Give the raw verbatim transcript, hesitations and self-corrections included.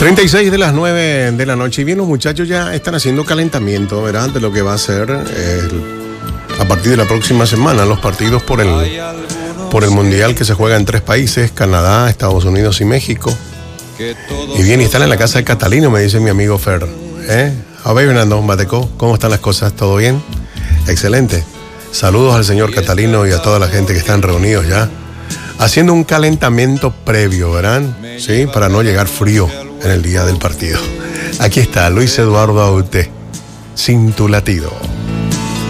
treinta y seis de las nueve de la noche. Y bien, los muchachos ya están haciendo calentamiento, ¿verdad? De lo que va a ser eh, a partir de la próxima semana los partidos por el, por el Mundial que se juega en tres países: Canadá, Estados Unidos y México. Y bien, y están en la casa de Catalino, me dice mi amigo Fer. ¿Eh? A ver, Fernando Bateco, ¿cómo están las cosas? ¿Todo bien? Excelente. Saludos al señor Catalino y a toda la gente que están reunidos ya, haciendo un calentamiento previo, ¿verdad? Sí, para no llegar frío en el día del partido. Aquí está Luis Eduardo Aute, Sin tu latido.